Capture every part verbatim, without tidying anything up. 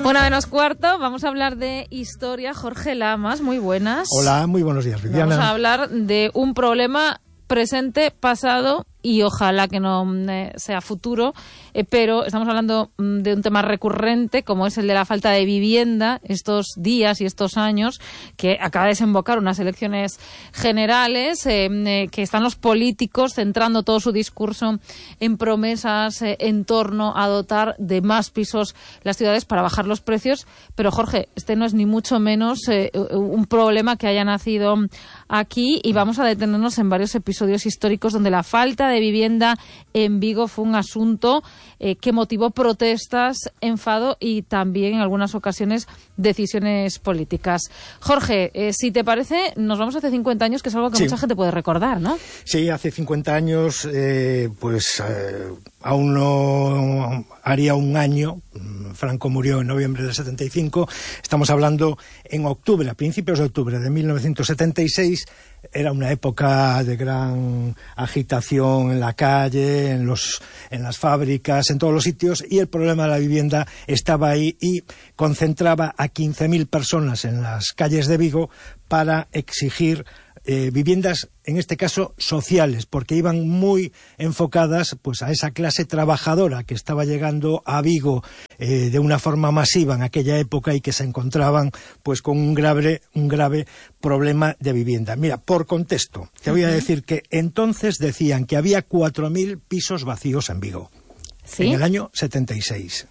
Una menos cuarto, vamos a hablar de historia. Jorge Lamas, muy buenas. Hola, muy buenos días, Viviana. Vamos a hablar de un problema presente, pasado y ojalá que no eh, sea futuro, eh, pero estamos hablando mm, de un tema recurrente como es el de la falta de vivienda estos días y estos años, que acaba de desembocar unas elecciones generales, eh, eh, que están los políticos centrando todo su discurso en promesas eh, en torno a dotar de más pisos las ciudades para bajar los precios, pero Jorge, este no es ni mucho menos eh, un problema que haya nacido aquí y vamos a detenernos en varios episodios históricos donde la falta de vivienda en Vigo fue un asunto eh, que motivó protestas, enfado y también en algunas ocasiones decisiones políticas. Jorge, eh, si te parece, nos vamos hace cincuenta años, que es algo que sí. Mucha gente puede recordar, ¿no? Sí, hace cincuenta años, eh, pues eh, aún no haría un año. Franco murió en noviembre del setenta y cinco. Estamos hablando en octubre, a principios de octubre de mil novecientos setenta y seis. Era una época de gran agitación en la calle, en los, en las fábricas, en todos los sitios, y el problema de la vivienda estaba ahí y concentraba a quince mil personas en las calles de Vigo para exigir Eh, viviendas, en este caso sociales, porque iban muy enfocadas pues a esa clase trabajadora que estaba llegando a Vigo eh, de una forma masiva en aquella época y que se encontraban pues con un grave, un grave problema de vivienda. Mira, por contexto, te voy a decir que entonces decían que había cuatro mil pisos vacíos en Vigo, ¿sí? En el año setenta y seis.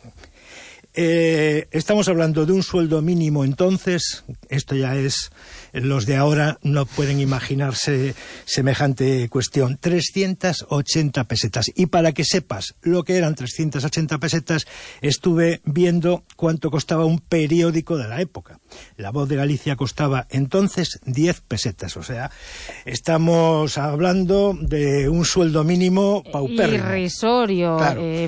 Eh, estamos hablando de un sueldo mínimo entonces, esto ya es, los de ahora no pueden imaginarse semejante cuestión, trescientas ochenta pesetas. Y para que sepas lo que eran trescientas ochenta pesetas, estuve viendo cuánto costaba un periódico de la época. La Voz de Galicia costaba entonces diez pesetas, o sea, estamos hablando de un sueldo mínimo paupérrimo. Irrisorio, claro. eh,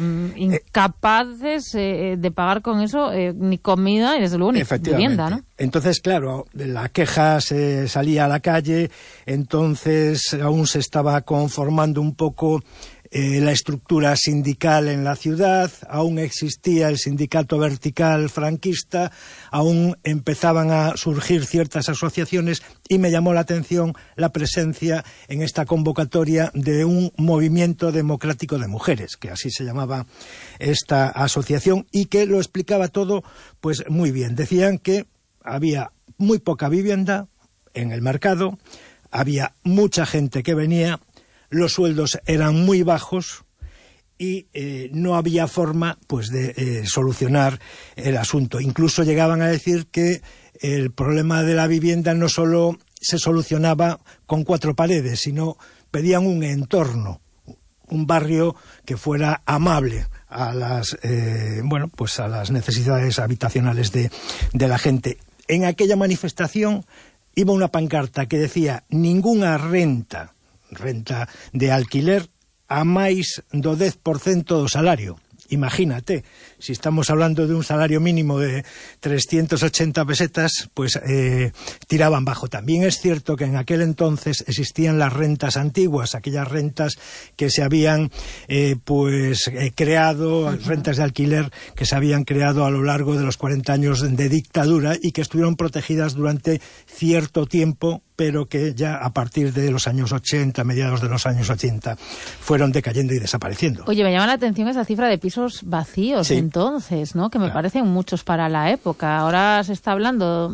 incapaces eh, de pagar con eso eh, ni comida y desde luego ni vivienda, ¿no? Entonces, claro, la queja se salía a la calle, entonces aún se estaba conformando un poco eh, la estructura sindical en la ciudad, aún existía el sindicato vertical franquista, aún empezaban a surgir ciertas asociaciones y me llamó la atención la presencia en esta convocatoria de un movimiento democrático de mujeres, que así se llamaba esta asociación y que lo explicaba todo pues muy bien. Decían que había muy poca vivienda en el mercado, había mucha gente que venía, los sueldos eran muy bajos y eh, no había forma pues de eh, solucionar el asunto. Incluso llegaban a decir que el problema de la vivienda no solo se solucionaba con cuatro paredes, sino pedían un entorno, un barrio que fuera amable a las eh, bueno pues a las necesidades habitacionales de, de la gente. En aquella manifestación iba una pancarta que decía ninguna renta, renta de alquiler a máis do dez por cento do salario. Imagínate, si estamos hablando de un salario mínimo de trescientas ochenta pesetas, pues eh, tiraban bajo. También es cierto que en aquel entonces existían las rentas antiguas, aquellas rentas que se habían eh, pues eh, creado, uh-huh. rentas de alquiler que se habían creado a lo largo de los cuarenta años de dictadura y que estuvieron protegidas durante cierto tiempo, pero que ya a partir de los años ochenta, mediados de los años ochenta, fueron decayendo y desapareciendo. Oye, me llama la atención esa cifra de pisos vacíos, sí. Entonces, ¿no? Que me claro. parecen muchos para la época. Ahora se está hablando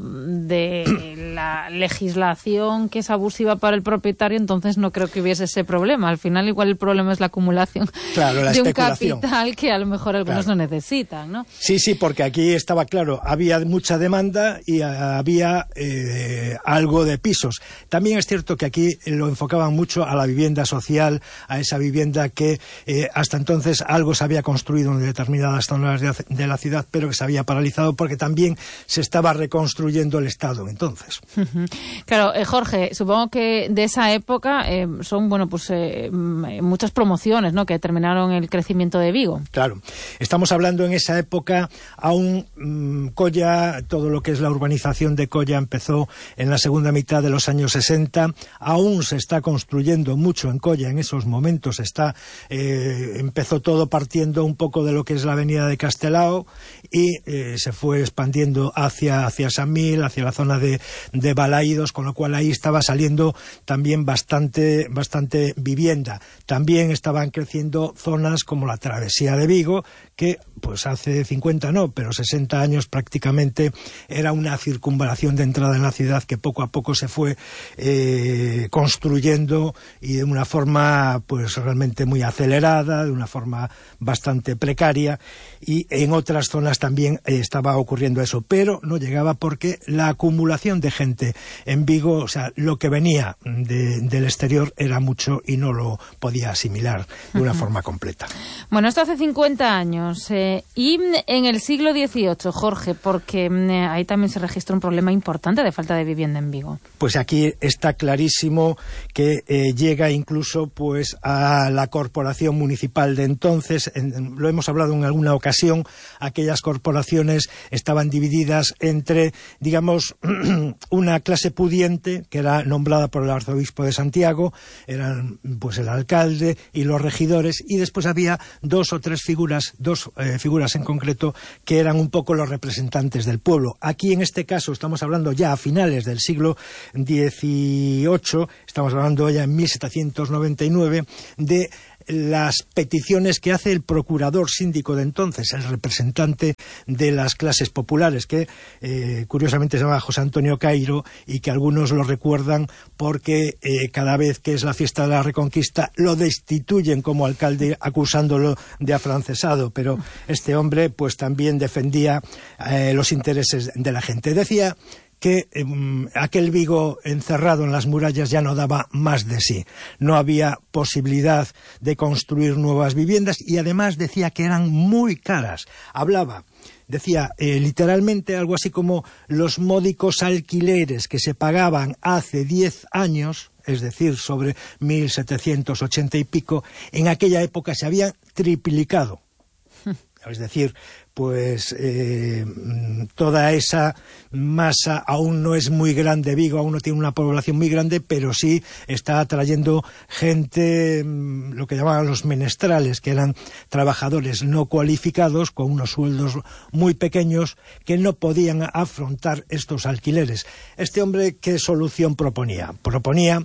de la legislación que es abusiva para el propietario, entonces no creo que hubiese ese problema. Al final igual el problema es la acumulación claro, la de un capital que a lo mejor algunos claro. no necesitan, ¿no? Sí, sí, porque aquí estaba claro, había mucha demanda y había eh, algo de pisos. También es cierto que aquí lo enfocaban mucho a la vivienda social, a esa vivienda que eh, hasta entonces algo se había construido en determinadas zonas de, de la ciudad, pero que se había paralizado porque también se estaba reconstruyendo el Estado entonces. Claro, eh, Jorge, supongo que de esa época eh, son bueno pues eh, muchas promociones, ¿no?, que determinaron el crecimiento de Vigo. Claro, estamos hablando en esa época aún mmm, Colla, todo lo que es la urbanización de Colla empezó en la segunda mitad de los los años sesenta. Aún se está construyendo mucho en Colla en esos momentos. Está eh, empezó todo partiendo un poco de lo que es la avenida de Castelao y eh, se fue expandiendo hacia, hacia San Mil, hacia la zona de, de Balaídos, con lo cual ahí estaba saliendo también bastante, bastante vivienda. También estaban creciendo zonas como la Travesía de Vigo, que pues hace cincuenta no, pero sesenta años prácticamente era una circunvalación de entrada en la ciudad que poco a poco se fue eh, construyendo y de una forma pues realmente muy acelerada, de una forma bastante precaria, y en otras zonas también eh, estaba ocurriendo eso, pero no llegaba porque la acumulación de gente en Vigo, o sea, lo que venía de, del exterior era mucho y no lo podía asimilar de una uh-huh. forma completa. Bueno, esto hace cincuenta años. Eh, y en el siglo dieciocho, Jorge, porque eh, ahí también se registra un problema importante de falta de vivienda en Vigo. Pues aquí está clarísimo que eh, llega incluso pues a la corporación municipal de entonces. En, en, lo hemos hablado en alguna ocasión. Aquellas corporaciones estaban divididas entre, digamos, una clase pudiente que era nombrada por el arzobispo de Santiago, eran pues el alcalde y los regidores, y después había dos o tres figuras, dos eh, figuras en concreto, que eran un poco los representantes del pueblo. Aquí en este caso estamos hablando ya a finales del siglo dieciocho, estamos hablando ya en mil setecientos noventa y nueve, de las peticiones que hace el procurador síndico de entonces, el representante de las clases populares, que eh, curiosamente se llama José Antonio Cairo, y que algunos lo recuerdan porque eh, cada vez que es la fiesta de la Reconquista lo destituyen como alcalde acusándolo de afrancesado, pero este hombre pues también defendía eh, los intereses de la gente. Decía que eh, aquel Vigo encerrado en las murallas ya no daba más de sí. No había posibilidad de construir nuevas viviendas y además decía que eran muy caras. Hablaba, decía eh, literalmente algo así como los módicos alquileres que se pagaban hace diez años, es decir, sobre mil setecientos ochenta y pico, en aquella época se habían triplicado. Es decir, pues eh, toda esa masa aún no es muy grande. Vigo aún no tiene una población muy grande, pero sí está atrayendo gente, lo que llamaban los menestrales, que eran trabajadores no cualificados con unos sueldos muy pequeños que no podían afrontar estos alquileres. Este hombre, ¿qué solución proponía? Proponía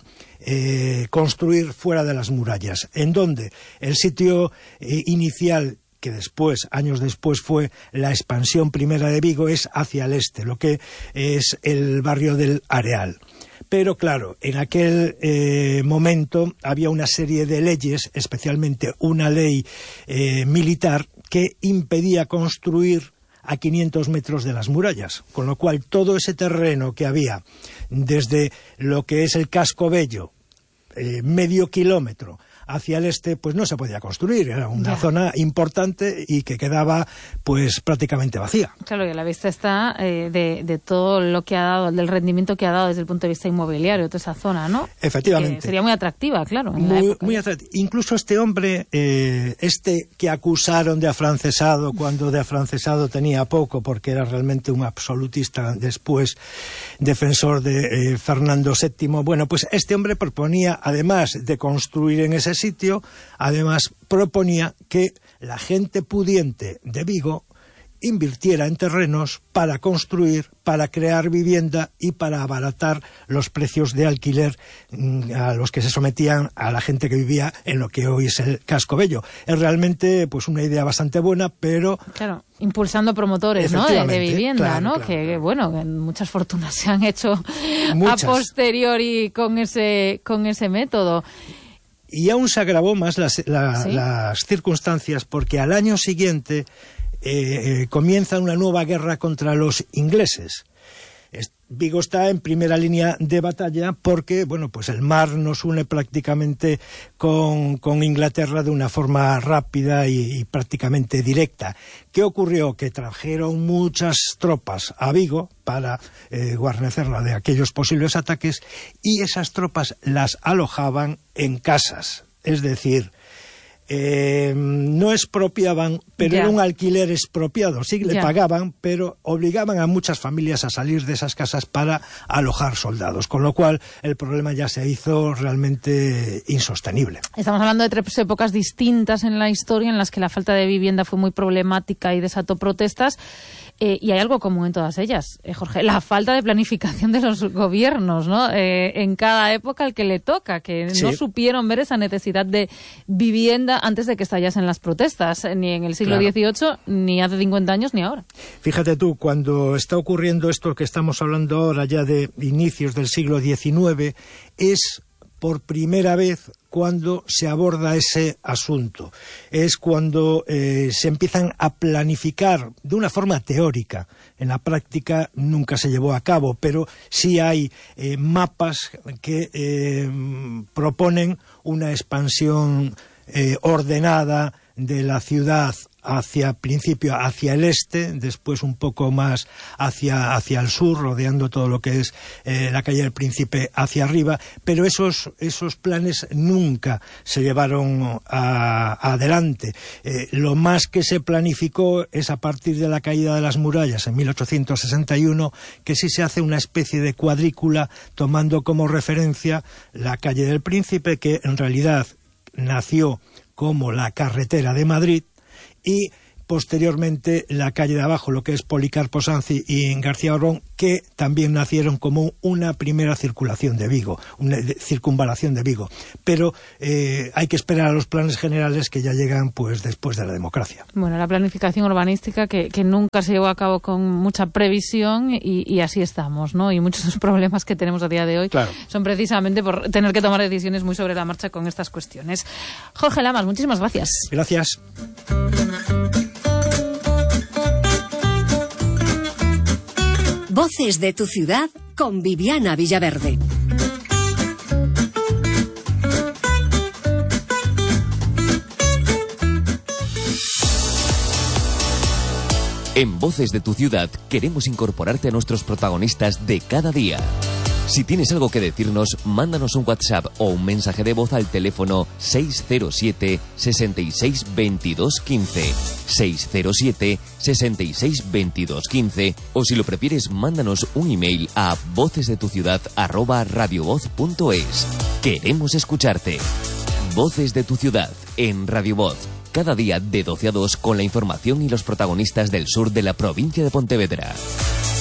eh, construir fuera de las murallas. ¿En dónde? El sitio eh, inicial, que después, años después, fue la expansión primera de Vigo, es hacia el este, lo que es el barrio del Areal. Pero claro, en aquel eh, momento había una serie de leyes, especialmente una ley eh, militar, que impedía construir a quinientos metros de las murallas, con lo cual todo ese terreno que había desde lo que es el Casco Bello, eh, medio kilómetro, hacia el este, pues no se podía construir. Era una ya. zona importante y que quedaba pues prácticamente vacía. Claro, que la vista está eh, de, de todo lo que ha dado, del rendimiento que ha dado desde el punto de vista inmobiliario, toda esa zona, ¿no? Efectivamente. Que sería muy atractiva, claro. En muy, la época. muy atractiva. Incluso este hombre, eh, este que acusaron de afrancesado, cuando de afrancesado tenía poco, porque era realmente un absolutista, después defensor de eh, Fernando séptimo, bueno, pues este hombre proponía, además de construir en ese sitio, además proponía que la gente pudiente de Vigo invirtiera en terrenos para construir, para crear vivienda y para abaratar los precios de alquiler a los que se sometían a la gente que vivía en lo que hoy es el Casco Bello. Es realmente pues una idea bastante buena, pero... Claro, impulsando promotores, ¿no?, de, de vivienda, claro, ¿no? Claro, que, claro. bueno, que muchas fortunas se han hecho muchas. a posteriori con ese, con ese método. Y aún se agravó más las, la, ¿Sí? las circunstancias, porque al año siguiente eh, eh, comienza una nueva guerra contra los ingleses. Vigo está en primera línea de batalla porque, bueno, pues el mar nos une prácticamente con, con Inglaterra de una forma rápida y, y prácticamente directa. ¿Qué ocurrió? Que trajeron muchas tropas a Vigo para eh, guarnecerla de aquellos posibles ataques, y esas tropas las alojaban en casas. Es decir, Eh, no expropiaban, pero ya. era un alquiler expropiado. Sí, le ya. pagaban, pero obligaban a muchas familias a salir de esas casas para alojar soldados, con lo cual el problema ya se hizo realmente insostenible. Estamos hablando de tres épocas distintas en la historia en las que la falta de vivienda fue muy problemática y desató protestas. Eh, y hay algo común en todas ellas, eh, Jorge, la falta de planificación de los gobiernos, ¿no? Eh, en cada época al que le toca, que sí. no supieron ver esa necesidad de vivienda antes de que estallasen las protestas, eh, ni en el siglo dieciocho, claro. ni hace cincuenta años, ni ahora. Fíjate tú, cuando está ocurriendo esto que estamos hablando ahora ya de inicios del siglo diecinueve, es por primera vez cuando se aborda ese asunto. Es cuando eh, se empiezan a planificar de una forma teórica. En la práctica nunca se llevó a cabo, pero sí hay eh, mapas que eh, proponen una expansión eh, ordenada de la ciudad hacia principio hacia el este, después un poco más hacia, hacia el sur, rodeando todo lo que es eh, la calle del Príncipe hacia arriba, pero esos, esos planes nunca se llevaron a, a adelante. Eh, lo más que se planificó es a partir de la caída de las murallas en mil ochocientos sesenta y uno, que sí se hace una especie de cuadrícula tomando como referencia la calle del Príncipe, que en realidad nació como la carretera de Madrid, y posteriormente la calle de abajo, lo que es Policarpo Sanz y García Borbón, que también nacieron como una primera circulación de Vigo, una circunvalación de Vigo. Pero eh, hay que esperar a los planes generales que ya llegan pues después de la democracia. Bueno, la planificación urbanística que, que nunca se llevó a cabo con mucha previsión y, y así estamos, ¿no? Y muchos de los problemas que tenemos a día de hoy claro. son precisamente por tener que tomar decisiones muy sobre la marcha con estas cuestiones. Jorge Lamas, muchísimas gracias. Gracias. Voces de tu ciudad con Viviana Villaverde. En Voces de tu ciudad queremos incorporarte a nuestros protagonistas de cada día. Si tienes algo que decirnos, mándanos un WhatsApp o un mensaje de voz al teléfono seis cero siete, seis seis dos dos uno cinco, seis cero siete, seis seis dos dos uno cinco, o si lo prefieres, mándanos un email a vocesdetuciudad arroba radiovoz punto es. Queremos escucharte. Voces de tu ciudad en Radio Voz. Cada día de doce a dos con la información y los protagonistas del sur de la provincia de Pontevedra.